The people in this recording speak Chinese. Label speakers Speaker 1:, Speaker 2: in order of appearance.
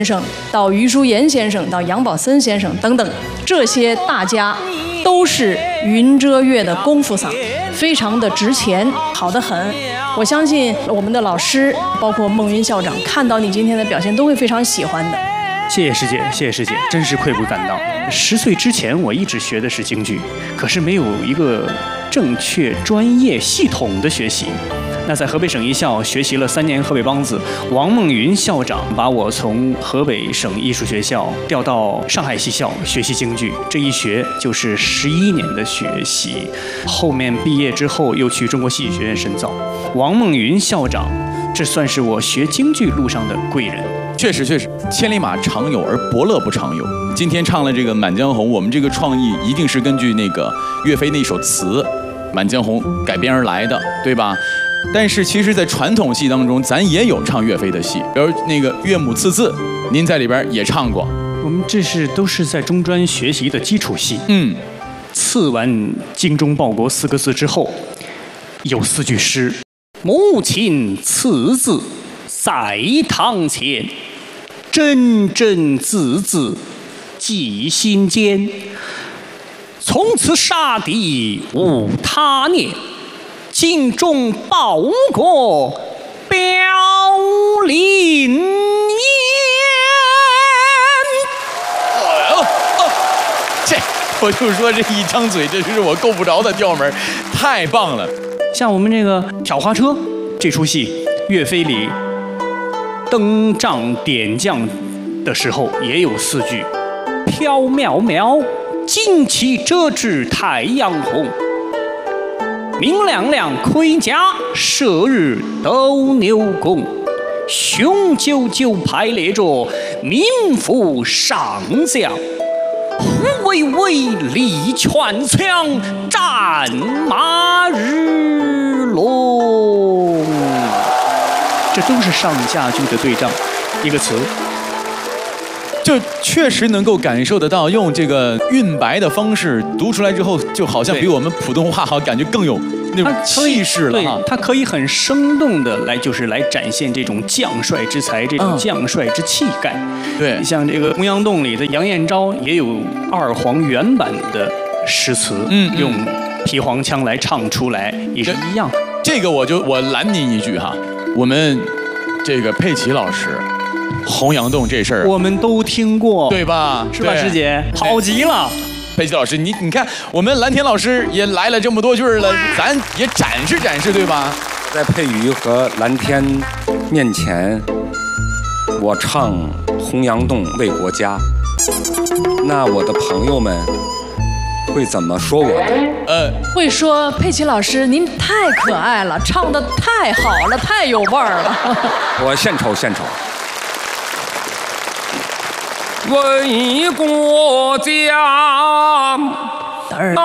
Speaker 1: 生，到余叔岩先生，到杨宝森先生等等，这些大家都是云遮月的功夫嗓，非常的值钱，好得很。我相信我们的老师，包括孟云校长，看到你今天的表现，都会非常喜欢的。
Speaker 2: 谢谢师姐，谢谢师姐，真是愧不敢当。10岁之前，我一直学的是京剧，可是没有一个正确、专业、系统的学习。那在河北省艺校学习了3年河北梆子，王梦云校长把我从河北省艺术学校调到上海戏校学习京剧，这一学就是11年的学习。后面毕业之后又去中国戏剧学院深造。王梦云校长，这算是我学京剧路上的贵人。
Speaker 3: 确实，千里马常有，而伯乐不常有。今天唱了这个《满江红》，我们这个创意一定是根据那个岳飞那首词《满江红》改编而来的，对吧？但是其实，在传统戏当中，咱也有唱岳飞的戏，比如那个《岳母刺字》，您在里边也唱过。
Speaker 2: 我们这都是在中专学习的基础戏。刺完“精忠报国”4个字之后，有4句诗：母亲刺字在堂前，真真字字记心间。从此杀敌无他念，精忠报国表林严。
Speaker 3: 我就说这一张嘴，这是我够不着的调门，太棒了。
Speaker 2: 像我们这个《挑花车》这出戏，岳飞里登帐点将的时候也有4句：飘渺渺，旌旗遮至太阳红。明亮亮，盔甲射日斗牛弓。雄赳赳，排列着民妇上将。虎威威，力拳枪，战马日龙。这都是上下句的对仗，一个词。
Speaker 3: 就确实能够感受得到，用这个韵白的方式读出来之后，就好像比我们普通话好感觉更有那种气势了哈。
Speaker 2: 它可以很生动的来展现这种将帅之才，这种将帅之气概。
Speaker 3: 对，
Speaker 2: 像这个《洪阳洞》里的杨彦昭也有2黄原版的诗词，用皮黄腔来唱出来也是一样。
Speaker 3: 这个我拦您一句哈，我们这个佩奇老师。洪阳洞这事儿，
Speaker 2: 我们都听过，
Speaker 3: 对吧？
Speaker 2: 是吧，师姐？好极了，
Speaker 3: 佩奇老师，你看，我们蓝田老师也来了这么多句了，咱也展示展示，对吧？
Speaker 4: 在佩瑜和蓝天面前，我唱《洪阳洞为国家》，那我的朋友们会怎么说我呢？
Speaker 1: 会说佩奇老师您太可爱了，唱得太好了，太有味儿了。
Speaker 4: 我献丑。为国家。